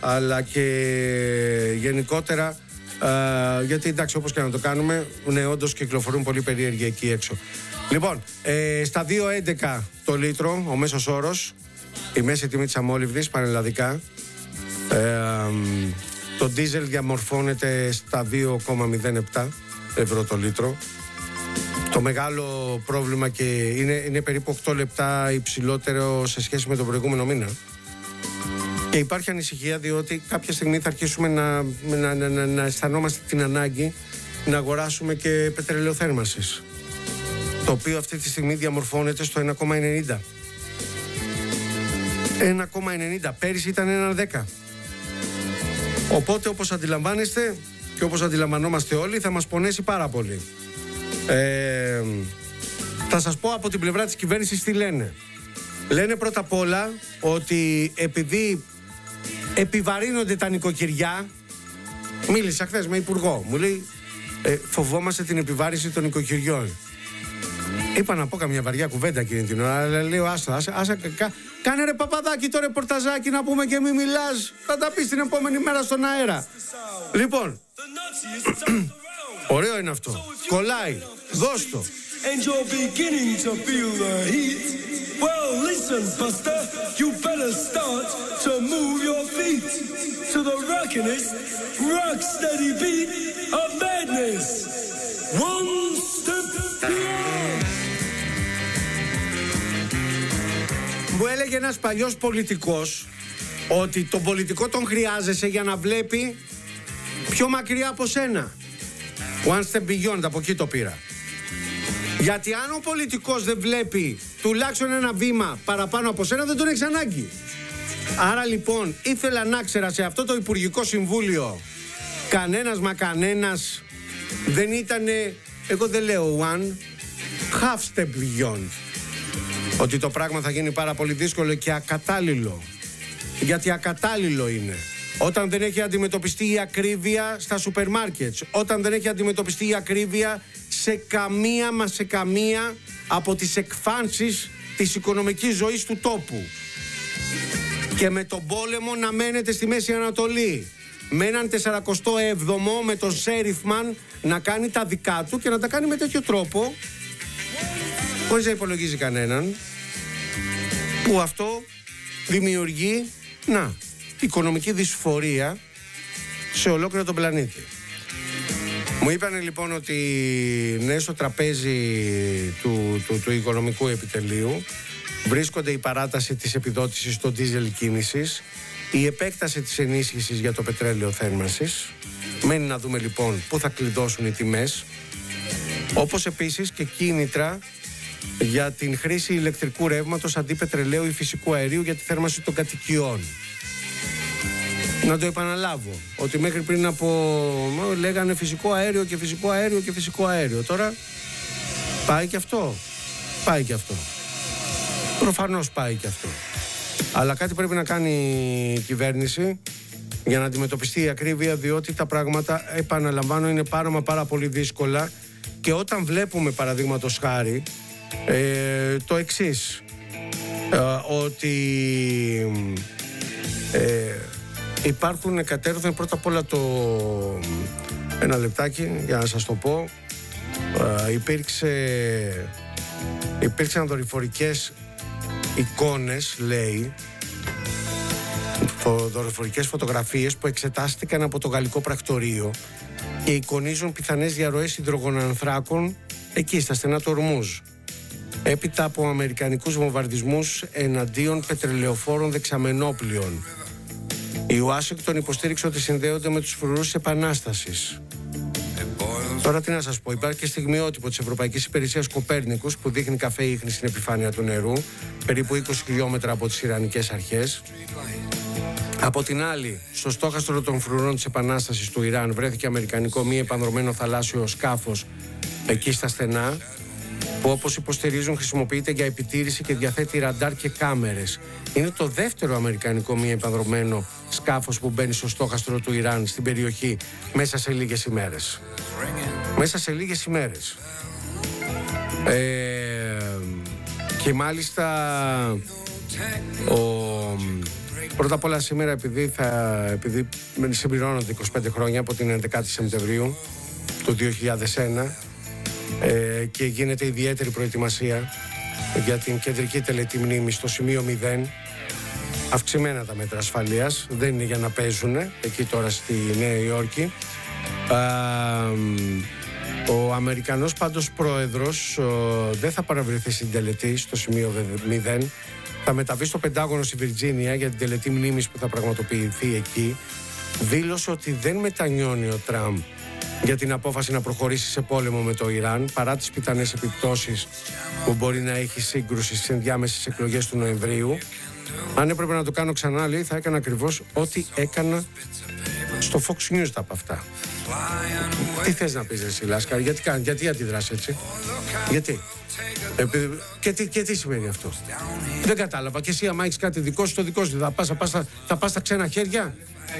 αλλά και γενικότερα, γιατί εντάξει, όπως και να το κάνουμε, ναι, όντως κυκλοφορούν πολύ περίεργοι εκεί έξω. Λοιπόν, στα 2,11 το λίτρο ο μέσος όρος, η μέση τιμή της αμόλυβδης πανελλαδικά. Το ντίζελ διαμορφώνεται στα 2,07 ευρώ το λίτρο. Το μεγάλο πρόβλημα και είναι περίπου 8 λεπτά υψηλότερο σε σχέση με τον προηγούμενο μήνα. Και υπάρχει ανησυχία διότι κάποια στιγμή θα αρχίσουμε να αισθανόμαστε την ανάγκη να αγοράσουμε και πετρελαίο θέρμανσης, το οποίο αυτή τη στιγμή διαμορφώνεται στο 1,90. 1,90. Πέρυσι ήταν 1,10. Οπότε, όπως αντιλαμβάνεστε και όπως αντιλαμβανόμαστε όλοι, θα μας πονέσει πάρα πολύ. Θα σας πω από την πλευρά της κυβέρνησης τι λένε. Λένε πρώτα απ' όλα ότι επειδή επιβαρύνονται τα νοικοκυριά, μίλησα χθες με υπουργό, μου λέει φοβόμαστε την επιβάρυνση των νοικοκυριών. Είπα να πω καμιά βαριά κουβέντα εκείνη την ώρα, αλλά λέω άσα, κάνε ρε Παπαδάκη το ρεπορταζάκι να πούμε και μη μιλάς, θα τα πεις την επόμενη μέρα στον αέρα. Λοιπόν, ωραίο είναι αυτό, κολλάει, δώσ' το. And you're beginning to feel the heat. Well, listen, Buster, you better start to move your feet to the rockin'est, rock-steady beat of madness. One step beyond. Μου έλεγε ένας παλιός πολιτικός ότι τον πολιτικό τον χρειάζεσαι για να βλέπει πιο μακριά από σένα. One step beyond, από εκεί το πήρα. Γιατί αν ο πολιτικός δεν βλέπει τουλάχιστον ένα βήμα παραπάνω από σένα, δεν τον έχεις ανάγκη. Άρα λοιπόν ήθελα να ξέρα σε αυτό το Υπουργικό Συμβούλιο κανένας μα κανένας δεν ήτανε, εγώ δεν λέω one, half step beyond. Ότι το πράγμα θα γίνει πάρα πολύ δύσκολο και ακατάλληλο. Γιατί ακατάλληλο είναι όταν δεν έχει αντιμετωπιστεί η ακρίβεια στα σούπερ μάρκετ, όταν δεν έχει αντιμετωπιστεί η ακρίβεια σε καμία από τις εκφάνσεις της οικονομικής ζωής του τόπου. Και με τον πόλεμο να μένετε στη Μέση Ανατολή, με έναν 47ο με τον Σέριφμαν να κάνει τα δικά του και να τα κάνει με τέτοιο τρόπο χωρίς να υπολογίζει κανέναν, που αυτό δημιουργεί οικονομική δυσφορία σε ολόκληρο τον πλανήτη. Μου είπανε λοιπόν ότι ναι, στο τραπέζι του οικονομικού επιτελείου βρίσκονται η παράταση της επιδότησης στο ντίζελ κίνησης, η επέκταση της ενίσχυσης για το πετρέλαιο θέρμανσης. Μένει να δούμε λοιπόν πού θα κλειδώσουν οι τιμές, όπως επίσης και κίνητρα για την χρήση ηλεκτρικού ρεύματος αντί πετρελαίου ή φυσικού αερίου για τη θέρμανση των κατοικιών. Να το επαναλάβω, ότι μέχρι πριν λέγανε φυσικό αέριο και φυσικό αέριο και φυσικό αέριο. Τώρα πάει και αυτό. Πάει και αυτό. Προφανώς πάει και αυτό. Αλλά κάτι πρέπει να κάνει η κυβέρνηση για να αντιμετωπιστεί η ακρίβεια, διότι τα πράγματα, επαναλαμβάνω, είναι πάρα πολύ δύσκολα. Και όταν βλέπουμε παραδείγματος χάρη το εξής, ότι υπάρχουν κατέρωθεν πρώτα απ' όλα ένα λεπτάκι για να σας το πω, υπήρξαν δορυφορικές εικόνες, λέει, δορυφορικές φωτογραφίες που εξετάστηκαν από το γαλλικό πρακτορείο και εικονίζουν πιθανές διαρροές υδρογονανθράκων εκεί στα στενά του Ορμούζ, έπειτα από αμερικανικούς βομβαρδισμούς εναντίον πετρελαιοφόρων δεξαμενόπλοιων. Η Ουάσιγκτον υποστήριξε ότι συνδέονται με τους φρουρούς της Επανάστασης. Τώρα τι να σας πω, υπάρχει και στιγμιότυπο της Ευρωπαϊκής Υπηρεσίας Κοπέρνικους που δείχνει καφέ ίχνη στην επιφάνεια του νερού, περίπου 20 χιλιόμετρα από τις Ιρανικές αρχές. Από την άλλη, στο στόχαστρο των φρουρών της Επανάστασης του Ιράν βρέθηκε αμερικανικό μη επανδρωμένο θαλάσσιο σκάφος εκεί στα στενά, που όπως υποστηρίζουν χρησιμοποιείται για επιτήρηση και διαθέτει ραντάρ και κάμερες. Είναι το δεύτερο αμερικανικό μη επανδρωμένο σκάφος που μπαίνει στο στόχαστρο του Ιράν στην περιοχή μέσα σε λίγες ημέρες. Μέσα σε λίγες ημέρες. Και μάλιστα Πρώτα απ' όλα σήμερα, επειδή συμπληρώνονται 25 χρόνια από την 11η Σεπτεμβρίου του 2001 και γίνεται ιδιαίτερη προετοιμασία για την κεντρική τελετή μνήμης στο σημείο 0. Αυξημένα τα μέτρα ασφαλείας, δεν είναι για να παίζουν εκεί τώρα στη Νέα Υόρκη. Ο Αμερικανός πάντως πρόεδρος δεν θα παραβρεθεί στην τελετή στο σημείο 0. Θα μεταβεί στο Πεντάγωνο στη Βιρτζίνια για την τελετή μνήμης που θα πραγματοποιηθεί εκεί. Δήλωσε ότι δεν μετανιώνει ο Τραμπ για την απόφαση να προχωρήσει σε πόλεμο με το Ιράν, παρά τις πιθανές επιπτώσεις που μπορεί να έχει σύγκρουση στις ενδιάμεσες εκλογές του Νοεμβρίου. Αν έπρεπε να το κάνω ξανά, λέει, θα έκανα ακριβώς ό,τι έκανα στο Fox News από αυτά. Τι θες να πεις, εσύ Λάσκαρη, γιατί αντιδράς έτσι, γιατί? Και τι σημαίνει αυτό? Δεν κατάλαβα. Και εσύ άμα έχεις κάτι δικό σου, το δικό σου θα πας στα ξένα χέρια?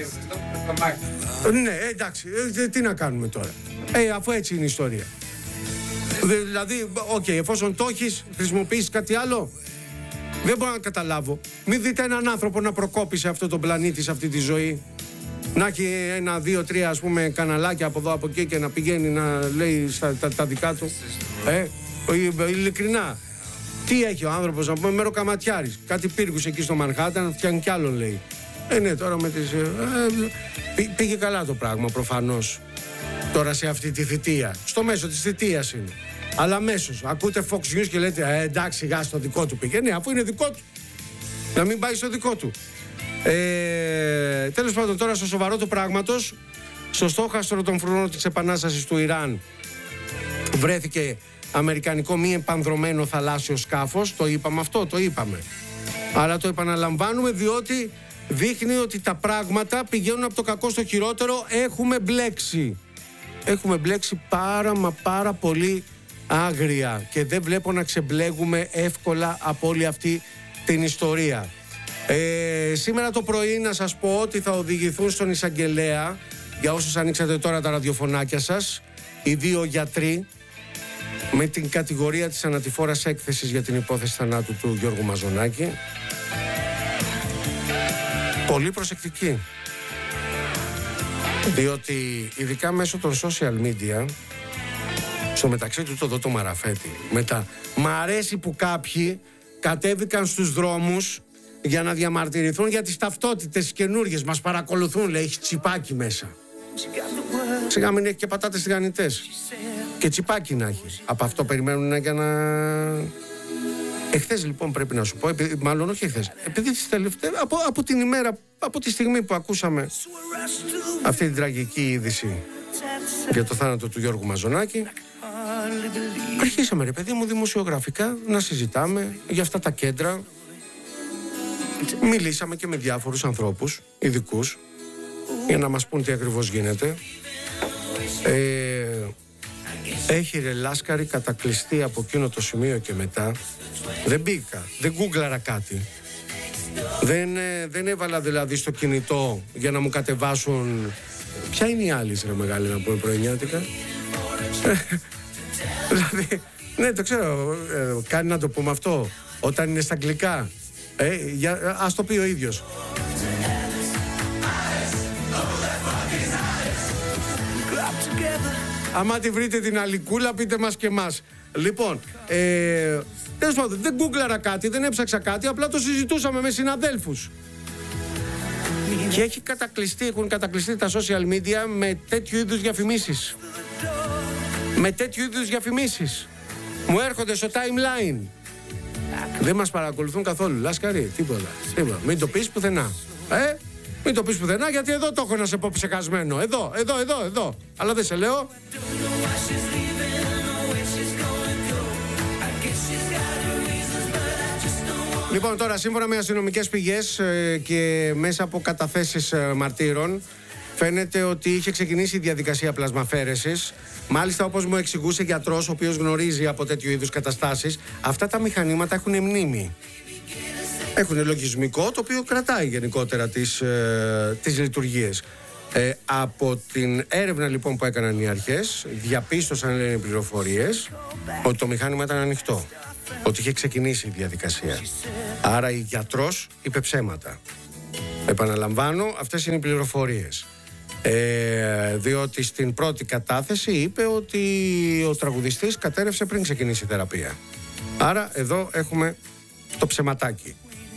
Ναι, εντάξει, τι να κάνουμε τώρα? Αφού έτσι είναι η ιστορία. Δηλαδή, εφόσον το έχεις, χρησιμοποιήσεις κάτι άλλο. Δεν μπορώ να καταλάβω. Μην δείτε έναν άνθρωπο να προκόπει σε αυτόν τον πλανήτη, σε αυτή τη ζωή. Να έχει 1, 2, 3 ας πούμε καναλάκια από εδώ από εκεί και να πηγαίνει να λέει τα δικά του. Ειλικρινά. Τι έχει ο άνθρωπος, να πούμε, μεροκαματιάρης. Κάτι πύργους εκεί στο Μανχάταν, φτιάχνει κι άλλο, λέει. Ναι, τώρα με τις... πήγε καλά το πράγμα προφανώς. Τώρα σε αυτή τη θητεία. Στο μέσο της θητείας είναι. Αλλά αμέσως ακούτε Fox News και λέτε εντάξει, γεια στο δικό του πήγε. Ναι, αφού είναι δικό του. Να μην πάει στο δικό του. Τέλος πάντων, τώρα στο σοβαρό του πράγματος, στο στόχαστρο των φρουρών της Επανάστασης του Ιράν βρέθηκε αμερικανικό μη επανδρωμένο θαλάσσιο σκάφος. Το είπαμε αυτό, το είπαμε. Αλλά το επαναλαμβάνουμε διότι δείχνει ότι τα πράγματα πηγαίνουν από το κακό στο χειρότερο. Έχουμε μπλέξει. Έχουμε μπλέξει πάρα πολύ άγρια και δεν βλέπω να ξεμπλέγουμε εύκολα από όλη αυτή την ιστορία. Σήμερα το πρωί να σας πω ότι θα οδηγηθούν στον εισαγγελέα, για όσους ανοίξατε τώρα τα ραδιοφωνάκια σας, οι 2 γιατροί με την κατηγορία της ανατηφόρας έκθεσης για την υπόθεση θανάτου του Γιώργου Μαζονάκη. Πολύ προσεκτικοί, διότι ειδικά μέσω των social media, στο μεταξύ του το Μαραφέτη, μετά μ' αρέσει που κάποιοι κατέβηκαν στους δρόμους για να διαμαρτυρηθούν για τις ταυτότητες καινούργιες. Μας παρακολουθούν, λέει, έχει τσιπάκι μέσα. Σιγά μην έχει και πατάτες τηγανιτές. Και τσιπάκι να έχει. Από αυτό περιμένουν για να... Εχθές λοιπόν πρέπει να σου πω, μάλλον όχι εχθές, επειδή τις τελευταίες, από την ημέρα, από τη στιγμή που ακούσαμε αυτή την τραγική είδηση για το θάνατο του Γιώργου Μαζονάκη, αρχίσαμε, ρε παιδί μου, δημοσιογραφικά να συζητάμε για αυτά τα κέντρα. Μιλήσαμε και με διάφορους ανθρώπους, ειδικούς, για να μας πούν τι ακριβώς γίνεται. Έχει, ρε Λάσκαρη, κατακλειστεί από εκείνο το σημείο και μετά. Δεν μπήκα, δεν γκούγκλαρα κάτι. Δεν έβαλα δηλαδή στο κινητό για να μου κατεβάσουν. Ποια είναι η άλλη, ρε μεγάλη, να πούμε πρωινιάτικα? Δηλαδή, ναι, το ξέρω, κάνει να το πούμε αυτό όταν είναι στα αγγλικά. Ας το πει ο ίδιος. Άμα τη βρείτε την αλικούλα, πείτε μας και μας. Λοιπόν, τέλος πάντων, δεν γκούγκλαρα κάτι, δεν έψαξα κάτι, απλά το συζητούσαμε με συναδέλφους. Και έχουν κατακλειστεί τα social media με τέτοιου είδους διαφημίσεις. Με τέτοιου είδους διαφημίσεις. Μου έρχονται στο timeline. Δεν μας παρακολουθούν καθόλου, Λάσκαρη, τίποτα. Μην το πεις πουθενά. Μην το πεις πουθενά, γιατί εδώ το έχω να σε πω ψεκασμένο. Εδώ. Αλλά δεν σε λέω. Λοιπόν, τώρα, σύμφωνα με αστυνομικές πηγές και μέσα από καταθέσεις μαρτύρων, φαίνεται ότι είχε ξεκινήσει η διαδικασία πλασμαφέρεσης. Μάλιστα, όπως μου εξηγούσε γιατρός, ο οποίος γνωρίζει από τέτοιου είδους καταστάσεις, αυτά τα μηχανήματα έχουν μνήμη. Έχουν λογισμικό, το οποίο κρατάει γενικότερα τις λειτουργίες. Από την έρευνα λοιπόν που έκαναν οι αρχές, διαπίστωσαν, λένε, πληροφορίες ότι το μηχάνημα ήταν ανοιχτό, ότι είχε ξεκινήσει η διαδικασία. Άρα η γιατρός είπε ψέματα. Επαναλαμβάνω, αυτές είναι οι πληροφορίες. Διότι στην πρώτη κατάθεση είπε ότι ο τραγουδιστής κατέρευσε πριν ξεκινήσει η θεραπεία. Άρα εδώ έχουμε το ψεματάκι.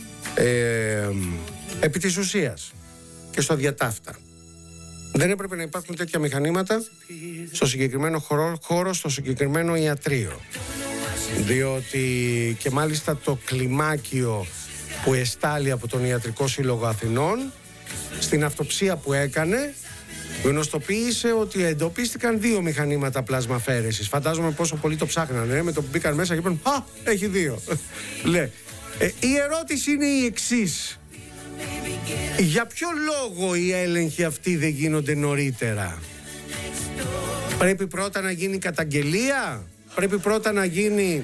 Επί της ουσίας και στο διατάφτα, δεν έπρεπε να υπάρχουν τέτοια μηχανήματα στο συγκεκριμένο χώρο, στο συγκεκριμένο ιατρείο. Διότι και μάλιστα το κλιμάκιο που εστάλει από τον Ιατρικό Σύλλογο Αθηνών, στην αυτοψία που έκανε, γνωστοποίησε ότι εντοπίστηκαν 2 μηχανήματα πλασμαφαίρεσης. Φαντάζομαι πόσο πολύ το ψάχνανε, με το που μπήκαν μέσα και είπαν «Α, έχει 2». Η ερώτηση είναι η εξής. Για ποιο λόγο οι έλεγχοι αυτοί δεν γίνονται νωρίτερα? Πρέπει πρώτα να γίνει καταγγελία? Πρέπει πρώτα να γίνει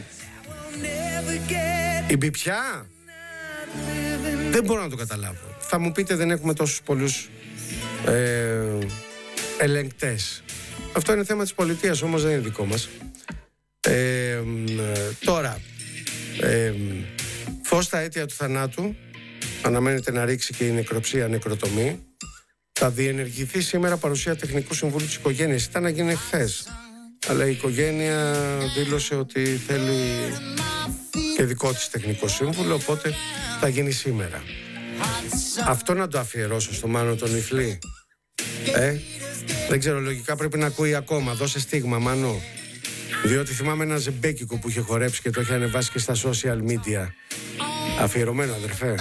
η μπιπιά? Δεν μπορώ να το καταλάβω. Θα μου πείτε, δεν έχουμε τόσους πολλούς ελεγκτές. Αυτό είναι θέμα της πολιτείας, όμως δεν είναι δικό μας. Τώρα, φως στα αίτια του θανάτου αναμένεται να ρίξει και η νεκροψία νεκροτομή. Θα διενεργηθεί σήμερα παρουσία τεχνικού συμβούλου της οικογένειας. Ήταν να γίνει χθες, αλλά η οικογένεια δήλωσε ότι θέλει και δικό της τεχνικό σύμβουλο, οπότε θα γίνει σήμερα. Αυτό να το αφιερώσω στο Μάνο τον Ιφλή. Δεν ξέρω, λογικά πρέπει να ακούει ακόμα. Δώσε στίγμα, Μάνο. Διότι θυμάμαι ένα ζεμπέκικο που είχε χορέψει και το είχε ανεβάσει και στα social media. Αφιερωμένο, αδερφέ.